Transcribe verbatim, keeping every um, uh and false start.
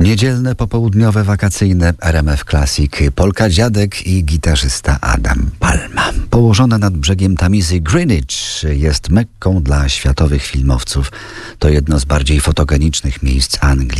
Niedzielne, popołudniowe, wakacyjne R M F Classic. Polka Dziadek i gitarzysta Adam Palma. Położona nad brzegiem Tamizy Greenwich jest Mekką dla światowych filmowców. To jedno z bardziej fotogenicznych miejsc Anglii.